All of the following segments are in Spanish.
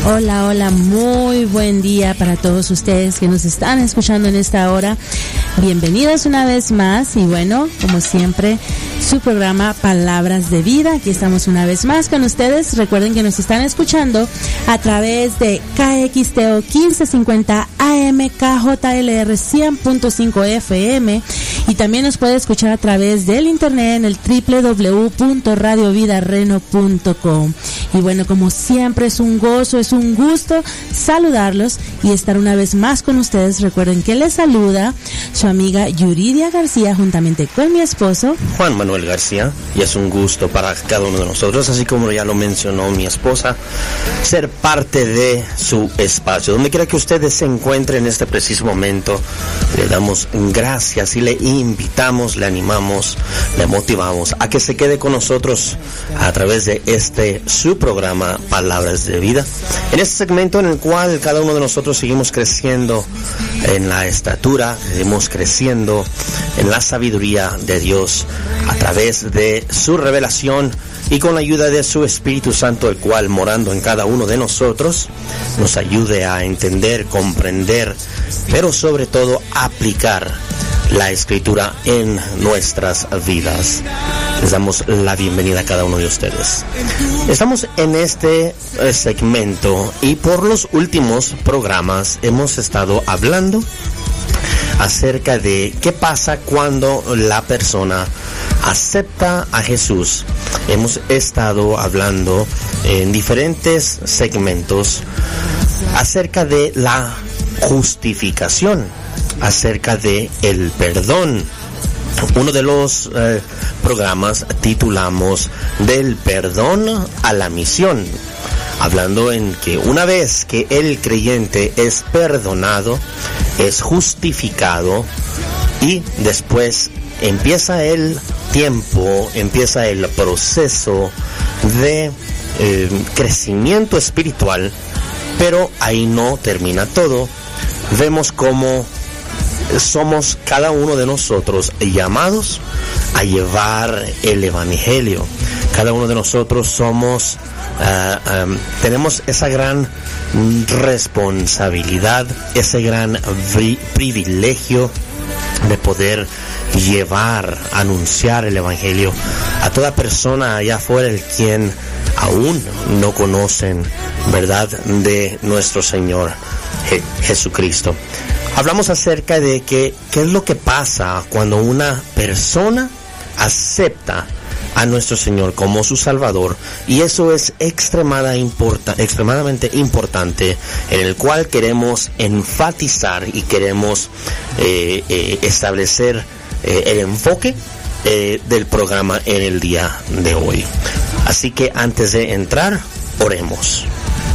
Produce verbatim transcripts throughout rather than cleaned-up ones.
Hola, hola, muy buen día para todos ustedes que nos están escuchando en esta hora. Bienvenidos una vez más y bueno, como siempre, su programa Palabras de Vida. Aquí estamos una vez más con ustedes. Recuerden que nos están escuchando a través de K X T O quince cincuenta A M, K J L R cien punto cinco F M y también nos puede escuchar a través del internet en el doble u doble u doble u punto radio vida reno punto com. Y bueno, como siempre es un gozo, es un gusto saludarlos y estar una vez más con ustedes. Recuerden que les saluda su amiga Yuridia García juntamente con mi esposo Juan Manuel García, y es un gusto para cada uno de nosotros, así como ya lo mencionó mi esposa, ser parte de su espacio. Donde quiera que ustedes se encuentren en este preciso momento, le damos gracias y le invitamos, le animamos, le motivamos a que se quede con nosotros a través de este su programa Palabras de Vida, en este segmento en el cual cada uno de nosotros seguimos creciendo en la estatura, seguimos creciendo en la sabiduría de Dios a través de su revelación y con la ayuda de su Espíritu Santo, el cual morando en cada uno de nosotros nos ayude a entender, comprender, pero sobre todo aplicar la Escritura en nuestras vidas. Les damos la bienvenida a cada uno de ustedes. Estamos en este segmento y por los últimos programas hemos estado hablando acerca de qué pasa cuando la persona acepta a Jesús. Hemos estado hablando en diferentes segmentos acerca de la justificación, acerca de el perdón. Uno de los eh, programas titulamos Del perdón a la misión, hablando en que una vez que el creyente es perdonado, es justificado y después empieza el tiempo, empieza el proceso de eh, crecimiento espiritual, pero ahí no termina todo. Vemos cómo somos cada uno de nosotros llamados a llevar el evangelio. Cada uno de nosotros somos, uh, um, tenemos esa gran responsabilidad, ese gran vi- privilegio de poder llevar, anunciar el evangelio a toda persona allá afuera, el quien aún no conocen, ¿verdad?, de nuestro Señor Je- Jesucristo. Hablamos acerca de que qué es lo que pasa cuando una persona acepta a nuestro Señor como su Salvador, y eso es extremada importa, extremadamente importante, en el cual queremos enfatizar y queremos eh, eh, establecer eh, el enfoque eh, del programa en el día de hoy. Así que antes de entrar, oremos.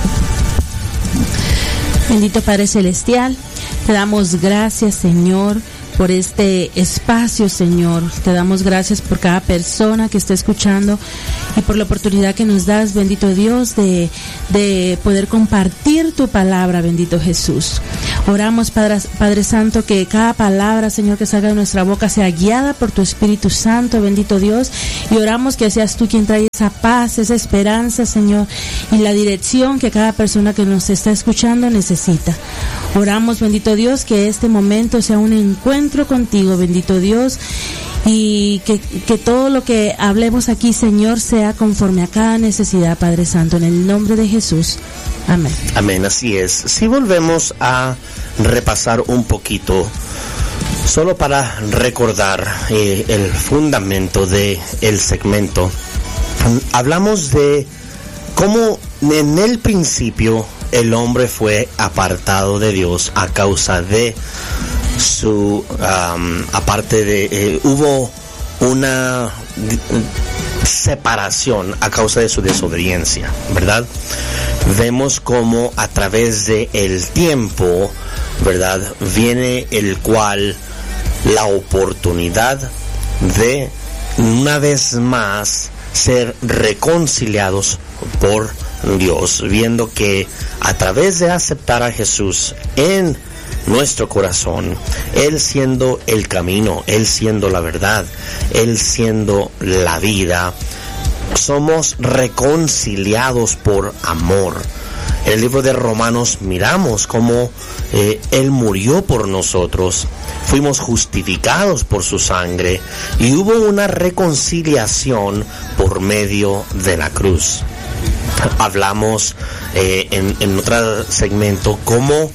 Bendito Padre Celestial, te damos gracias, Señor, por este espacio, Señor. Te damos gracias por cada persona que está escuchando y por la oportunidad que nos das, bendito Dios, de, de poder compartir tu palabra, bendito Jesús. Oramos, Padre, Padre Santo, que cada palabra, Señor, que salga de nuestra boca sea guiada por tu Espíritu Santo, bendito Dios, y oramos que seas tú quien trae esa paz, esa esperanza, Señor, y la dirección que cada persona que nos está escuchando necesita. Oramos, bendito Dios, que este momento sea un encuentro contigo, bendito Dios, y que, que todo lo que hablemos aquí, Señor, sea conforme a cada necesidad, Padre Santo, en el nombre de Jesús. Amén. Amén, así es. Si volvemos a repasar un poquito, solo para recordar eh, el fundamento de el segmento, hablamos de cómo en el principio el hombre fue apartado de Dios a causa de su, um, aparte de, eh, hubo una separación a causa de su desobediencia, ¿verdad? Vemos como a través de el tiempo, ¿verdad?, viene el cual la oportunidad de una vez más ser reconciliados por Dios, viendo que a través de aceptar a Jesús en nuestro corazón, Él siendo el camino, Él siendo la verdad, Él siendo la vida, somos reconciliados por amor. En el libro de Romanos miramos cómo eh, Él murió por nosotros, fuimos justificados por su sangre y hubo una reconciliación por medio de la cruz. Hablamos eh, en, en otro segmento cómo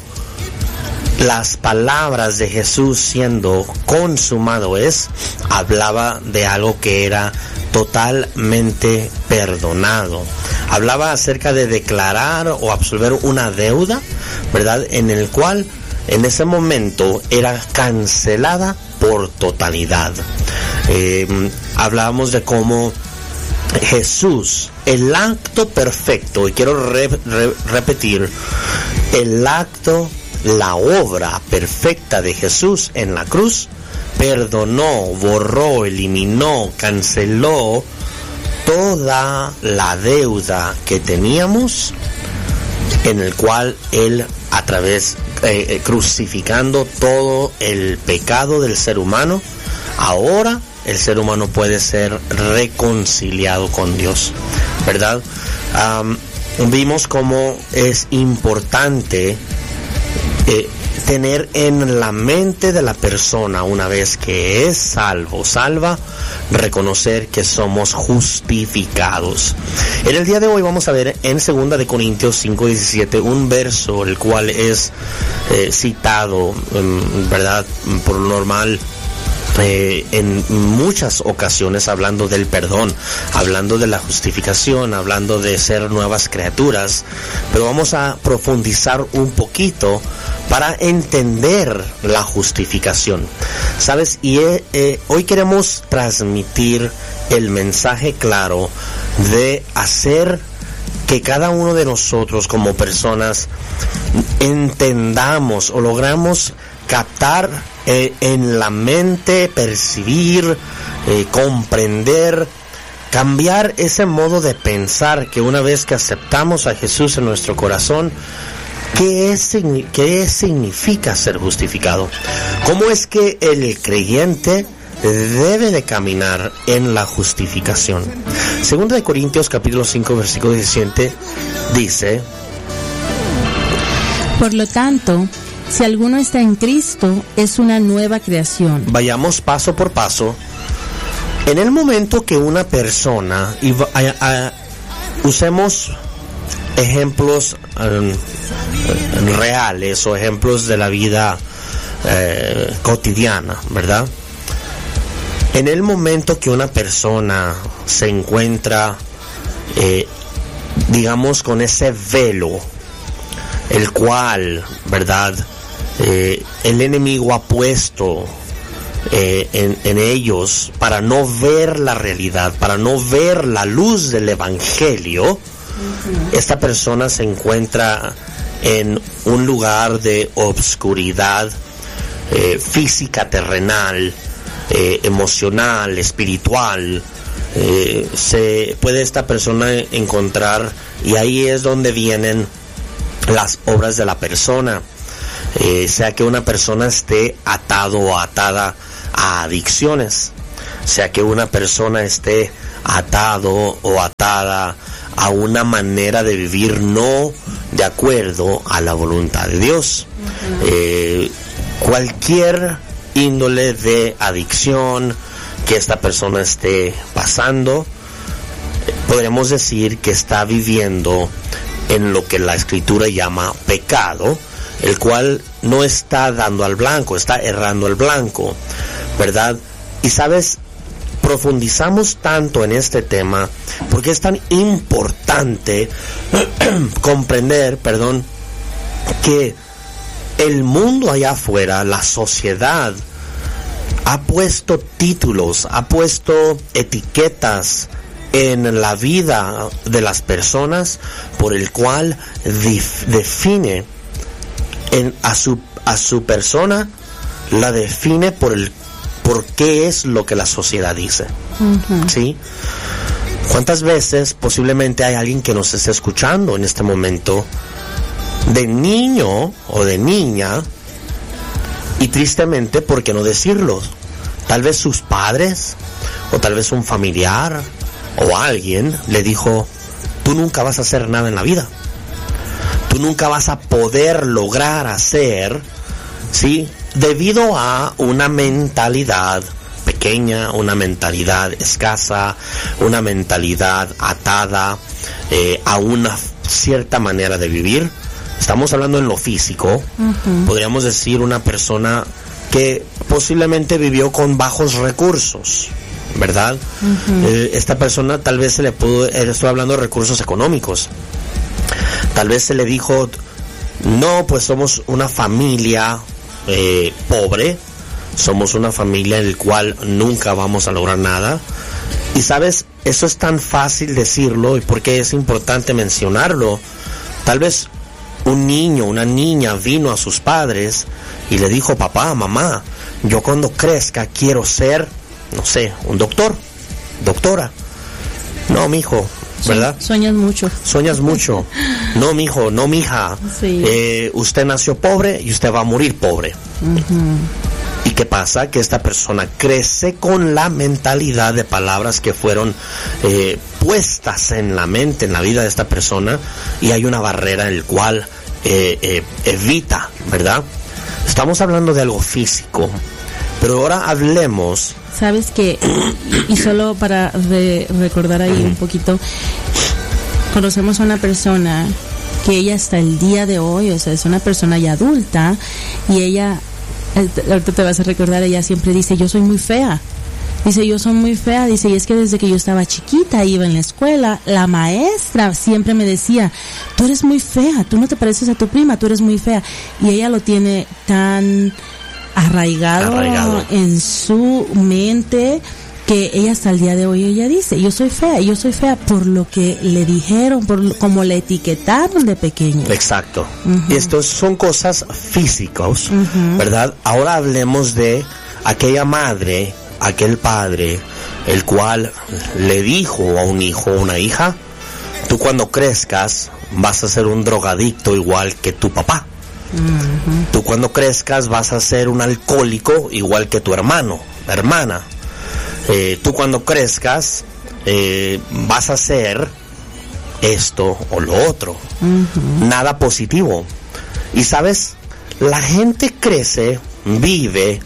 las palabras de Jesús siendo consumado es, hablaba de algo que era totalmente perdonado. Hablaba acerca de declarar o absolver una deuda, ¿verdad? En el cual en ese momento era cancelada por totalidad. Eh, hablábamos de cómo Jesús, el acto perfecto, y quiero re, re, repetir, el acto, la obra perfecta de Jesús en la cruz, perdonó, borró, eliminó, canceló toda la deuda que teníamos, en el cual Él, a través, eh, crucificando todo el pecado del ser humano, ahora el ser humano puede ser reconciliado con Dios, ¿verdad? Um, vimos cómo es importante eh, tener en la mente de la persona, una vez que es salvo, salva, reconocer que somos justificados. En el día de hoy vamos a ver en segunda de Corintios cinco diecisiete un verso el cual es eh, citado, ¿verdad? Por lo normal Eh, en muchas ocasiones, hablando del perdón, hablando de la justificación, hablando de ser nuevas criaturas, pero vamos a profundizar un poquito para entender la justificación, ¿sabes? Y eh, eh, hoy queremos transmitir el mensaje claro de hacer que cada uno de nosotros como personas entendamos o logramos captar eh, en la mente, percibir, eh, comprender, cambiar ese modo de pensar que una vez que aceptamos a Jesús en nuestro corazón, ¿qué es, qué significa ser justificado? ¿Cómo es que el creyente debe de caminar en la justificación? Segunda de Corintios capítulo cinco versículo diecisiete dice: por lo tanto, si alguno está en Cristo, es una nueva creación. Vayamos paso por paso. En el momento que una persona, y a, a, usemos ejemplos um, reales o ejemplos de la vida eh, cotidiana, ¿verdad? En el momento que una persona se encuentra, eh, digamos, con ese velo, el cual, ¿verdad?, Eh, el enemigo ha puesto eh, en, en ellos para no ver la realidad, para no ver la luz del evangelio. Uh-huh. Esta persona se encuentra en un lugar de obscuridad eh, física, terrenal, eh, emocional, espiritual. Eh, se puede esta persona encontrar, y ahí es donde vienen las obras de la persona. Eh, sea que una persona esté atado o atada a adicciones, sea que una persona esté atado o atada a una manera de vivir no de acuerdo a la voluntad de Dios. Uh-huh. Eh, cualquier índole de adicción que esta persona esté pasando, podremos decir que está viviendo en lo que la Escritura llama pecado, el cual no está dando al blanco, está errando al blanco, ¿verdad? Y sabes, profundizamos tanto en este tema porque es tan importante comprender, perdón, que el mundo allá afuera, la sociedad, ha puesto títulos, ha puesto etiquetas en la vida de las personas por el cual dif- define En, a su a su persona, la define por el por qué es lo que la sociedad dice. Uh-huh. ¿Sí? ¿Cuántas veces posiblemente hay alguien que nos esté escuchando en este momento, de niño o de niña, y tristemente, ¿por qué no decirlo? Tal vez sus padres o tal vez un familiar o alguien le dijo: tú nunca vas a hacer nada en la vida, tú nunca vas a poder lograr hacer, ¿sí? Debido a una mentalidad pequeña, una mentalidad escasa, una mentalidad atada eh, a una cierta manera de vivir. Estamos hablando en lo físico, uh-huh. Podríamos decir una persona que posiblemente vivió con bajos recursos, ¿verdad? Uh-huh. Eh, esta persona tal vez se le pudo, eh, estoy hablando de recursos económicos, tal vez se le dijo, no, pues somos una familia eh, pobre, somos una familia en la cual nunca vamos a lograr nada. Y sabes, eso es tan fácil decirlo, y porque es importante mencionarlo. Tal vez un niño, una niña vino a sus padres y le dijo, papá, mamá, yo cuando crezca quiero ser, no sé, un doctor, doctora. No, mijo, ¿verdad? Sueñas mucho. Sueñas mucho. No, mijo, no, mija. Sí. Eh, usted nació pobre y usted va a morir pobre. Uh-huh. ¿Y qué pasa? Que esta persona crece con la mentalidad de palabras que fueron eh, puestas en la mente, en la vida de esta persona, y hay una barrera en la cual eh, eh, evita, ¿verdad? Estamos hablando de algo físico, pero ahora hablemos... Sabes que, y solo para re- recordar ahí un poquito, conocemos a una persona que ella hasta el día de hoy, o sea, es una persona ya adulta, y ella... Ahorita te vas a recordar, ella siempre dice, yo soy muy fea. Dice, yo soy muy fea. Dice, y es que desde que yo estaba chiquita, iba en la escuela, la maestra siempre me decía, tú eres muy fea, tú no te pareces a tu prima, tú eres muy fea. Y ella lo tiene tan arraigado, arraigado. en su mente, que ella hasta el día de hoy ella dice, yo soy fea, yo soy fea por lo que le dijeron, por como la etiquetaron de pequeña. Exacto. Uh-huh. Y estos son cosas físicas, uh-huh. ¿verdad? Ahora hablemos de aquella madre, aquel padre, el cual le dijo a un hijo o una hija, tú cuando crezcas vas a ser un drogadicto igual que tu papá. Uh-huh. Tú cuando crezcas vas a ser un alcohólico igual que tu hermano, hermana. Eh, tú cuando crezcas eh, vas a hacer esto o lo otro. Uh-huh. Nada positivo. Y sabes, la gente crece, vive,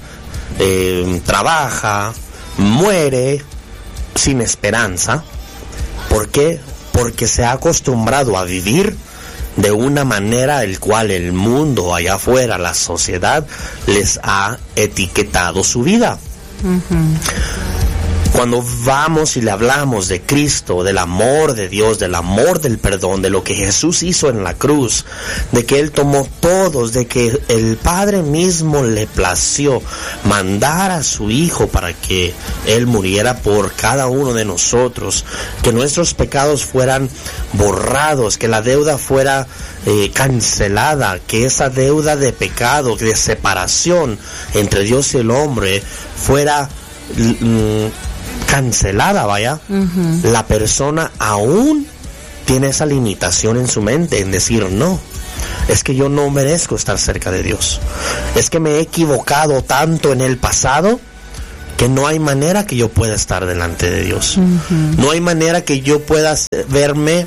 eh, trabaja, muere sin esperanza. ¿Por qué? Porque se ha acostumbrado a vivir de una manera el cual el mundo allá afuera, la sociedad, les ha etiquetado su vida. Uh-huh. Cuando vamos y le hablamos de Cristo, del amor de Dios, del amor del perdón, de lo que Jesús hizo en la cruz, de que Él tomó todos, de que el Padre mismo le plació mandar a su Hijo para que Él muriera por cada uno de nosotros, que nuestros pecados fueran borrados, que la deuda fuera eh, cancelada, que esa deuda de pecado, de separación entre Dios y el hombre fuera... Mm, cancelada, vaya. Uh-huh. La persona aún tiene esa limitación en su mente en decir, no, es que yo no merezco estar cerca de Dios, es que me he equivocado tanto en el pasado que no hay manera que yo pueda estar delante de Dios. Uh-huh. No hay manera que yo pueda verme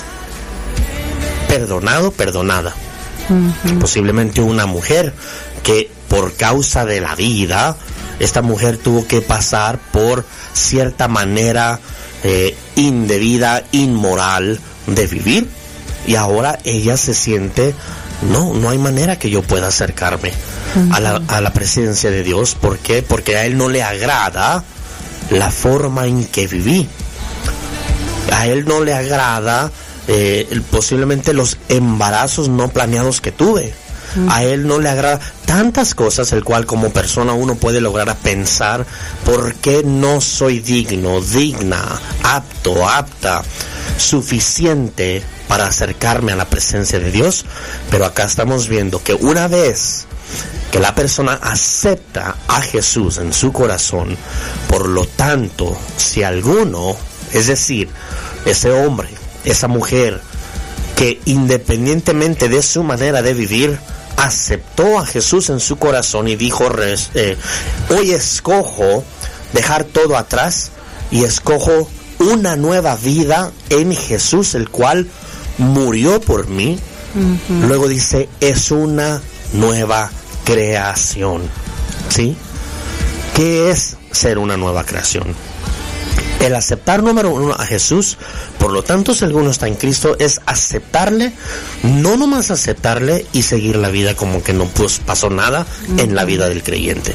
perdonado, perdonada. Uh-huh. Posiblemente una mujer que por causa de la vida, esta mujer tuvo que pasar por cierta manera eh, indebida, inmoral de vivir, y ahora ella se siente, no, no hay manera que yo pueda acercarme uh-huh. a, la, a la presencia de Dios. ¿Por qué? Porque a Él no le agrada la forma en que viví. A Él no le agrada eh, posiblemente los embarazos no planeados que tuve. A Él no le agrada tantas cosas, el cual como persona uno puede lograr a pensar, ¿por qué no soy digno, digna, apto, apta, suficiente para acercarme a la presencia de Dios? Pero acá estamos viendo que una vez que la persona acepta a Jesús en su corazón, por lo tanto, si alguno, es decir, ese hombre, esa mujer, que independientemente de su manera de vivir, aceptó a Jesús en su corazón y dijo, eh, hoy escojo dejar todo atrás y escojo una nueva vida en Jesús, el cual murió por mí, Uh-huh. Luego dice, es una nueva creación. ¿Sí? ¿Qué es ser una nueva creación? El aceptar, número uno, a Jesús, por lo tanto, si alguno está en Cristo, es aceptarle, no nomás aceptarle y seguir la vida como que no pues, pasó nada uh-huh. en la vida del creyente.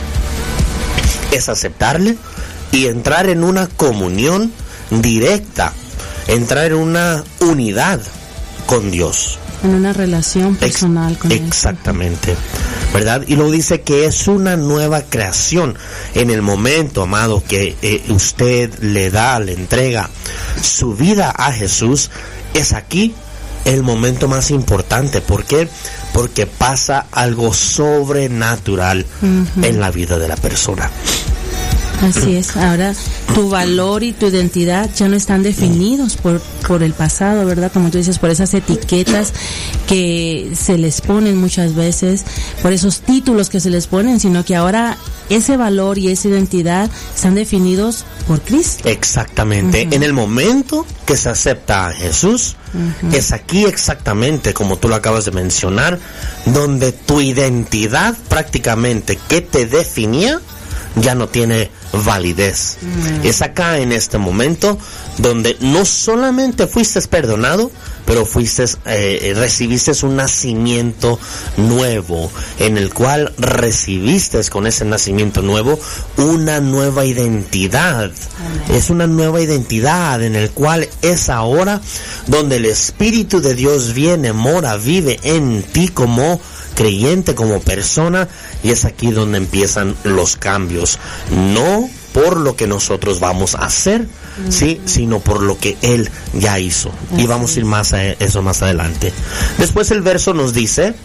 Es aceptarle y entrar en una comunión directa, entrar en una unidad con Dios. En una relación personal Ex- con Dios. Exactamente. ¿Verdad? Y luego dice que es una nueva creación. En el momento, amado, que eh, usted le da, le entrega su vida a Jesús, es aquí el momento más importante. ¿Por qué? Porque pasa algo sobrenatural uh-huh. en la vida de la persona. Así es. Ahora tu valor y tu identidad ya no están definidos por por el pasado, ¿verdad? Como tú dices, por esas etiquetas que se les ponen muchas veces, por esos títulos que se les ponen, sino que ahora ese valor y esa identidad están definidos por Cristo. Exactamente. Uh-huh. En el momento que se acepta a Jesús, uh-huh. es aquí exactamente, como tú lo acabas de mencionar, donde tu identidad prácticamente que te definía ya no tiene validez. Mm. Es acá en este momento donde no solamente fuiste perdonado, pero fuiste, eh, recibiste un nacimiento nuevo, en el cual recibiste con ese nacimiento nuevo una nueva identidad. Amén. Es una nueva identidad en el cual es ahora donde el Espíritu de Dios viene, mora, vive en ti como creyente, como persona, y es aquí donde empiezan los cambios, no por lo que nosotros vamos a hacer, mm. sí, sino por lo que Él ya hizo. Así y vamos a ir más a eso más adelante. Después el verso nos dice,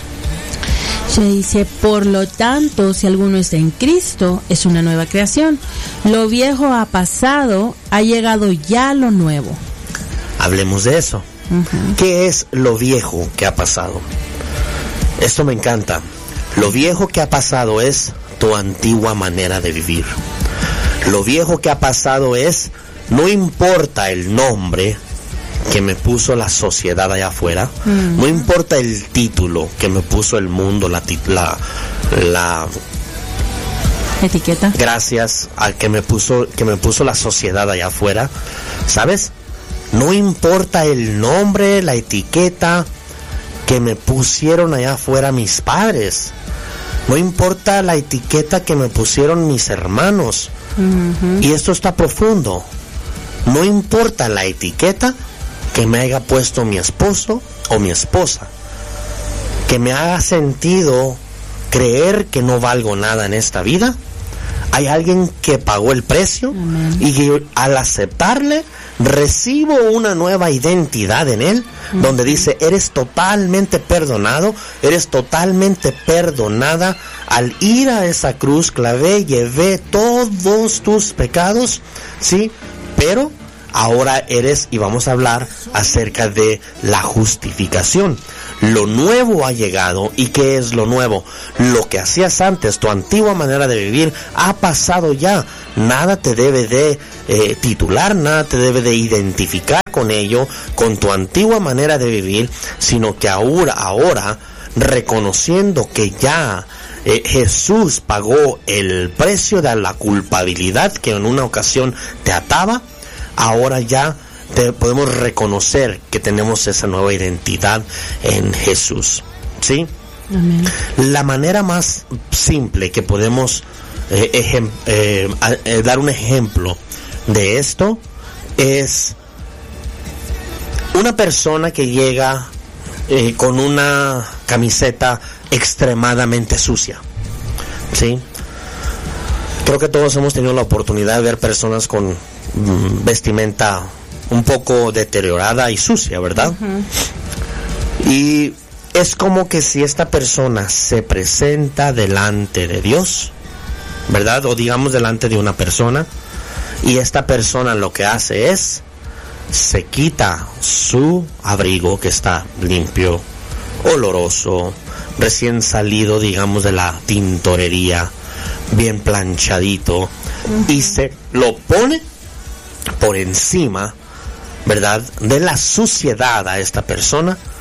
se dice, por lo tanto, si alguno está en Cristo, es una nueva creación. Lo viejo ha pasado, ha llegado ya lo nuevo. Hablemos de eso. Uh-huh. ¿Qué es lo viejo que ha pasado? Esto me encanta. Lo viejo que ha pasado es tu antigua manera de vivir. Lo viejo que ha pasado es, no importa el nombre que me puso la sociedad allá afuera, mm. no importa el título que me puso el mundo, la, la, la etiqueta. Gracias al que me puso, que me puso la sociedad allá afuera, ¿sabes? No importa el nombre, la etiqueta que me pusieron allá afuera mis padres. No importa la etiqueta que me pusieron mis hermanos. Uh-huh. Y esto está profundo. No importa la etiqueta que me haya puesto mi esposo o mi esposa, que me haga sentido creer que no valgo nada en esta vida. Hay alguien que pagó el precio. Amén. Y que al aceptarle recibo una nueva identidad en él, uh-huh. donde dice, eres totalmente perdonado, eres totalmente perdonada. Al ir a esa cruz clavé, llevé todos tus pecados, ¿sí? Pero ahora eres, y vamos a hablar acerca de la justificación. Lo nuevo ha llegado. ¿Y qué es lo nuevo? Lo que hacías antes, tu antigua manera de vivir, ha pasado ya. Nada te debe de eh, titular, nada te debe de identificar con ello, con tu antigua manera de vivir, sino que ahora, ahora, reconociendo que ya eh, Jesús pagó el precio de la culpabilidad que en una ocasión te ataba, ahora ya te podemos reconocer que tenemos esa nueva identidad en Jesús, ¿sí? Amén. La manera más simple que podemos eh, ejem- eh, eh, dar un ejemplo de esto es una persona que llega eh, con una camiseta extremadamente sucia, ¿sí? Creo que todos hemos tenido la oportunidad de ver personas con mm, vestimenta un poco deteriorada y sucia, ¿verdad? Uh-huh. Y es como que si esta persona se presenta delante de Dios, ¿verdad? O digamos delante de una persona, y esta persona lo que hace es, se quita su abrigo que está limpio, oloroso, recién salido, digamos, de la tintorería, bien planchadito, uh-huh. y se lo pone por encima, ¿verdad?, de la suciedad a esta persona,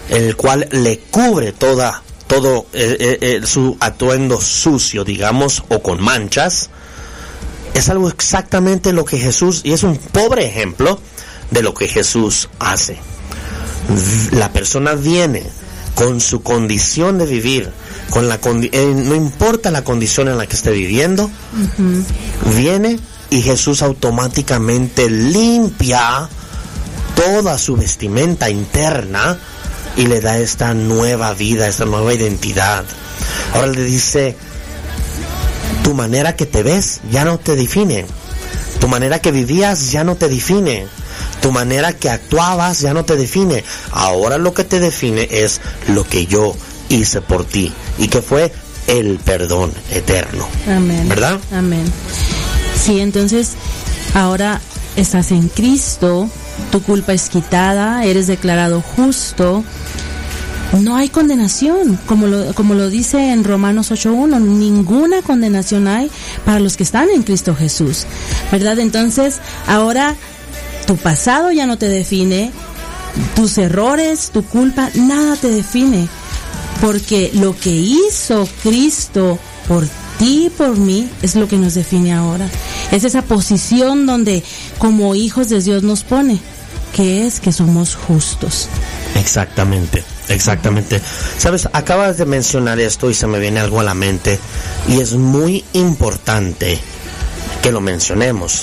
el cual le cubre toda, todo eh, eh, eh, su atuendo sucio, digamos, o con manchas. Es algo exactamente lo que Jesús, y es un pobre ejemplo de lo que Jesús hace. La persona viene con su condición de vivir, con la condi- eh, no importa la condición en la que esté viviendo, uh-huh. viene y Jesús automáticamente limpia toda su vestimenta interna y le da esta nueva vida, esta nueva identidad. Ahora le dice, tu manera que te ves ya no te define, tu manera que vivías ya no te define, tu manera que actuabas ya no te define. Ahora lo que te define es lo que yo hice por ti, y que fue el perdón eterno. Amén. ¿Verdad? Amén. Sí, entonces ahora estás en Cristo, tu culpa es quitada, eres declarado justo. No hay condenación, como lo, como lo dice en Romanos ocho uno, ninguna condenación hay para los que están en Cristo Jesús, ¿verdad? Entonces, ahora tu pasado ya no te define, tus errores, tu culpa, nada te define, porque lo que hizo Cristo por ti y por mí es lo que nos define ahora. Es esa posición donde como hijos de Dios nos pone, que es que somos justos. Exactamente. Exactamente. Sabes, acabas de mencionar esto y se me viene algo a la mente, y es muy importante que lo mencionemos.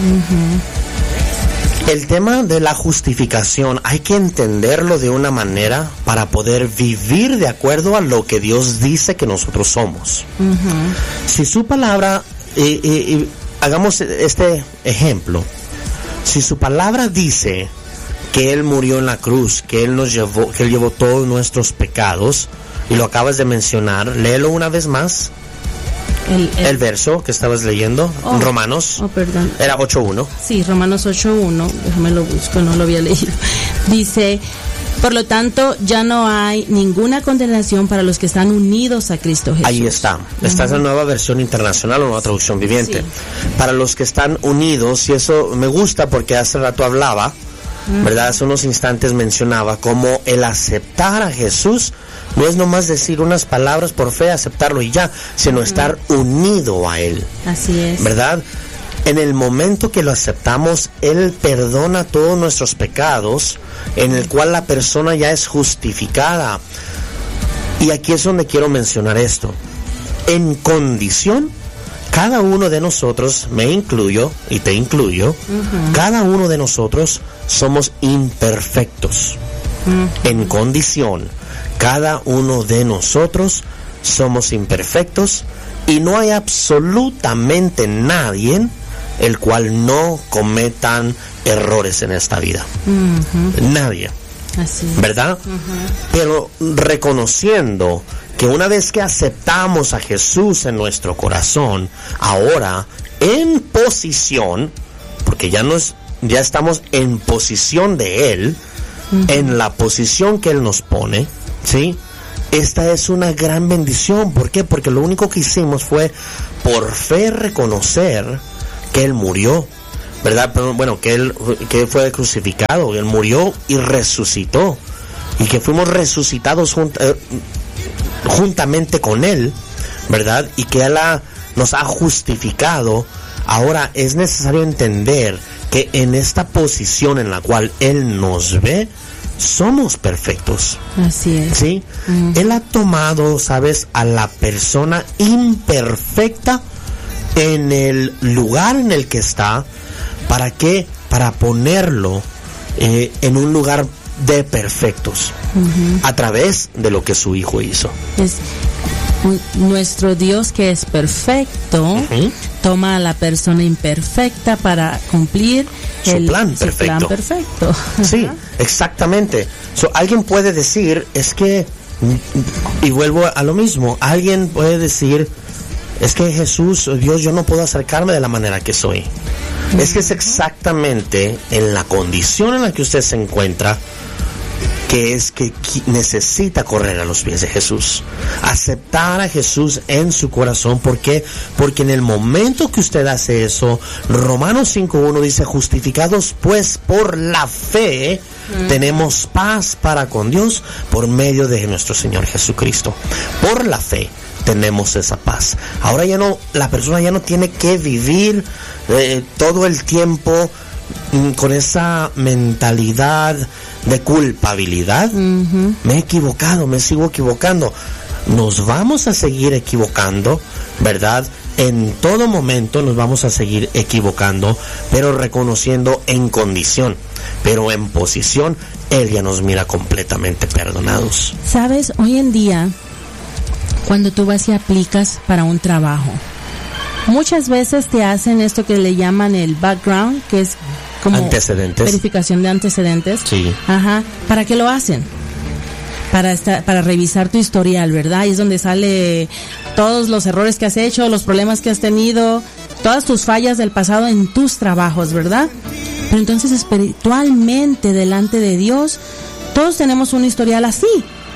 Uh-huh. El tema de la justificación hay que entenderlo de una manera para poder vivir de acuerdo a lo que Dios dice que nosotros somos. Uh-huh. Si su palabra, eh, eh, hagamos este ejemplo, si su palabra dice que Él murió en la cruz, que Él nos llevó, que Él llevó todos nuestros pecados, y lo acabas de mencionar, léelo una vez más. El, el, el verso que estabas leyendo, oh, Romanos, oh, perdón. Era ocho uno. Sí, Romanos ocho uno, déjame lo busco, no lo había leído. Dice, por lo tanto, ya no hay ninguna condenación para los que están unidos a Cristo Jesús. Ahí está. Esta uh-huh. es la nueva versión internacional o nueva traducción viviente. Sí. Para los que están unidos, y eso me gusta porque hace rato hablaba, ¿verdad? Hace unos instantes mencionaba cómo el aceptar a Jesús no es nomás decir unas palabras por fe, aceptarlo y ya, sino uh-huh. estar unido a Él. Así es. ¿Verdad? En el momento que lo aceptamos, Él perdona todos nuestros pecados, en el cual la persona ya es justificada. Y aquí es donde quiero mencionar esto. En condición, cada uno de nosotros, me incluyo y te incluyo, uh-huh. cada uno de nosotros somos imperfectos. Uh-huh. En condición, cada uno de nosotros somos imperfectos, y no hay absolutamente nadie el cual no cometan errores en esta vida. Uh-huh. Nadie. Así. ¿Verdad? Uh-huh. Pero reconociendo que una vez que aceptamos a Jesús en nuestro corazón, ahora en posición, porque ya nos, ya estamos en posición de Él, uh-huh. en la posición que Él nos pone, ¿sí? Esta es una gran bendición. ¿Por qué? Porque lo único que hicimos fue por fe reconocer que Él murió, ¿verdad? Pero bueno, que Él que fue crucificado, que Él murió y resucitó, y que fuimos resucitados junt, eh, juntamente con Él, ¿verdad? Y que Él ha, nos ha justificado. Ahora es necesario entender que en esta posición en la cual Él nos ve, somos perfectos. Así es. ¿Sí? Uh-huh. Él ha tomado, ¿sabes?, a la persona imperfecta en el lugar en el que está. ¿Para qué? Para ponerlo eh, en un lugar de perfectos, uh-huh. a través de lo que su Hijo hizo. Es nuestro Dios, que es perfecto, uh-huh. toma a la persona imperfecta para cumplir su el plan su perfecto. Plan perfecto. Sí, exactamente. So, alguien puede decir, es que, y vuelvo a lo mismo, alguien puede decir, es que Jesús, Dios, yo no puedo acercarme de la manera que soy. Uh-huh. Es que es exactamente en la condición en la que usted se encuentra que es que necesita correr a los pies de Jesús, aceptar a Jesús en su corazón. ¿Por qué? Porque en el momento que usted hace eso, Romanos cinco uno dice, justificados pues por la fe, mm. tenemos paz para con Dios por medio de nuestro Señor Jesucristo. Por la fe tenemos esa paz. Ahora ya no, la persona ya no tiene que vivir eh, todo el tiempo mm, con esa mentalidad de culpabilidad. Uh-huh. Me he equivocado, me sigo equivocando. Nos vamos a seguir equivocando, ¿verdad? En todo momento nos vamos a seguir equivocando, pero reconociendo en condición, pero en posición, Él ya nos mira completamente perdonados. Sabes, hoy en día, cuando tú vas y aplicas para un trabajo, muchas veces te hacen esto que le llaman el background, que es como antecedentes, verificación de antecedentes. Sí. Ajá. ¿Para qué lo hacen? Para esta, para revisar tu historial, ¿verdad? Y es donde sale todos los errores que has hecho, los problemas que has tenido, todas tus fallas del pasado en tus trabajos, ¿verdad? Pero entonces espiritualmente delante de Dios, todos tenemos un historial así,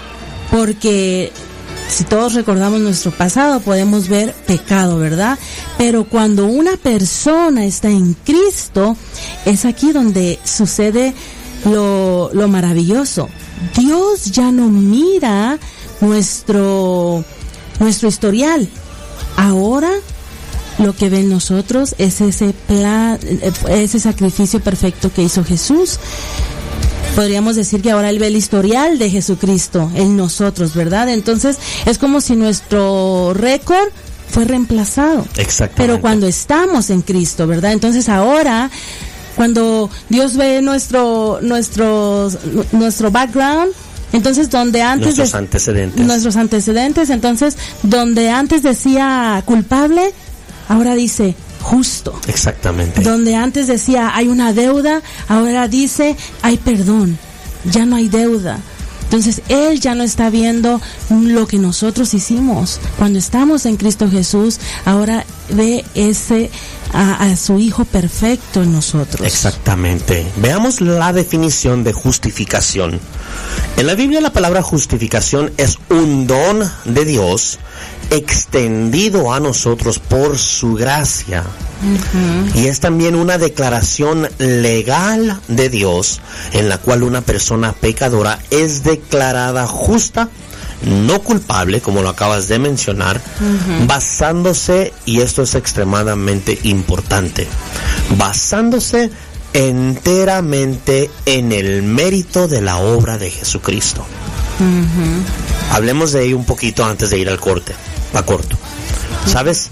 porque si todos recordamos nuestro pasado, podemos ver pecado, ¿verdad? Pero cuando una persona está en Cristo, es aquí donde sucede lo, lo maravilloso. Dios ya no mira nuestro, nuestro historial. Ahora lo que ve en nosotros es ese plan, ese sacrificio perfecto que hizo Jesús. Podríamos decir que ahora Él ve el historial de Jesucristo en nosotros, ¿verdad? Entonces es como si nuestro récord fue reemplazado. Exactamente. Pero cuando estamos en Cristo, ¿verdad? Entonces ahora, cuando Dios ve nuestro nuestro nuestro background, entonces donde antes nuestros de, antecedentes nuestros antecedentes, entonces donde antes decía culpable, ahora dice justo. Exactamente. Donde antes decía hay una deuda, ahora dice hay perdón. Ya no hay deuda. Entonces Él ya no está viendo lo que nosotros hicimos. Cuando estamos en Cristo Jesús, ahora ve ese a, a su Hijo perfecto en nosotros. Exactamente. Veamos la definición de justificación. En la Biblia la palabra justificación es un don de Dios extendido a nosotros por su gracia. Uh-huh. Y es también una declaración legal de Dios en la cual una persona pecadora es declarada justa, no culpable, como lo acabas de mencionar, uh-huh. basándose, y esto es extremadamente importante, basándose enteramente en el mérito de la obra de Jesucristo. Uh-huh. Hablemos de ello un poquito antes de ir al corte, a corto. ¿Sabes?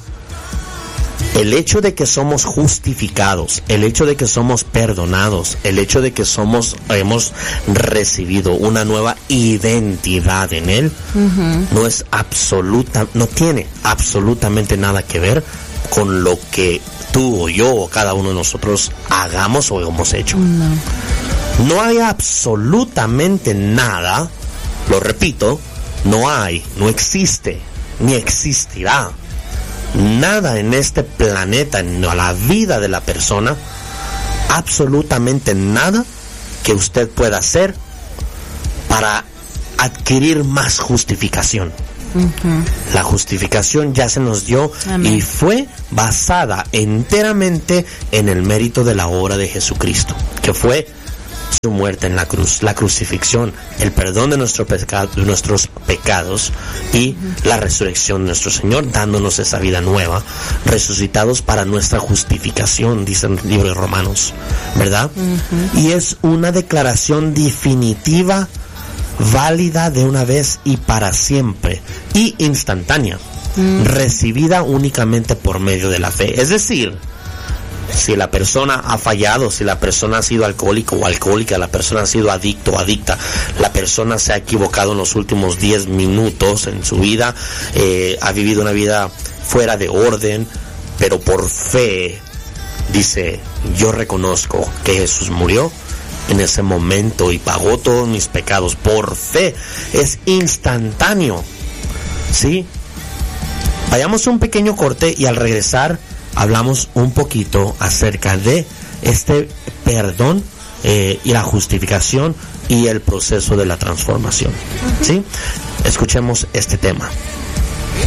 El hecho de que somos justificados, el hecho de que somos perdonados, el hecho de que somos, hemos recibido una nueva identidad en Él, uh-huh. no es absoluta, no tiene absolutamente nada que ver con lo que tú o yo o cada uno de nosotros hagamos o hemos hecho. No, no hay absolutamente nada, lo repito, no hay, no existe, ni existirá nada en este planeta, en la vida de la persona, absolutamente nada que usted pueda hacer para adquirir más justificación. Uh-huh. La justificación ya se nos dio. Amén. Y fue basada enteramente en el mérito de la obra de Jesucristo, que fue su muerte en la cruz, la crucifixión, el perdón de, nuestro pecado, de nuestros pecados y uh-huh. la resurrección de nuestro Señor, dándonos esa vida nueva, resucitados para nuestra justificación, dice el libro de Romanos, ¿verdad? Uh-huh. Y es una declaración definitiva, válida de una vez y para siempre, y instantánea, uh-huh. recibida únicamente por medio de la fe. Es decir, si la persona ha fallado, si la persona ha sido alcohólico o alcohólica, la persona ha sido adicto o adicta, la persona se ha equivocado en los últimos diez minutos en su vida, eh, ha vivido una vida fuera de orden, pero por fe dice, yo reconozco que Jesús murió en ese momento y pagó todos mis pecados por fe, es instantáneo, ¿sí? Vayamos a un pequeño corte y al regresar hablamos un poquito acerca de este perdón eh, y la justificación y el proceso de la transformación. ¿Sí? Escuchemos este tema.